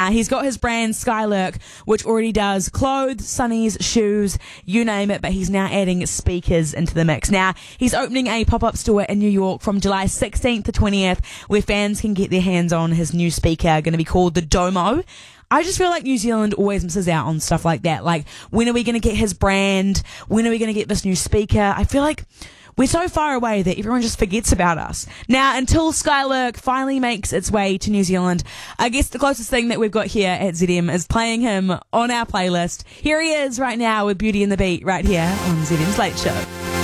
Now, he's got his brand Skylurk, which already does clothes, sunnies, shoes, you name it, but he's now adding speakers into the mix. Now, he's opening a pop-up store in New York from July 16th to 20th, where fans can get their hands on his new speaker, going to be called the Domo. I just feel like New Zealand always misses out on stuff like that. Like, when are we going to get his brand? When are we going to get this new speaker? I feel like we're so far away that everyone just forgets about us. Now, until Skylurk finally makes its way to New Zealand, I guess the closest thing that we've got here at ZM is playing him on our playlist. Here he is right now with Beauty and the Beat right here on ZM's Late Show.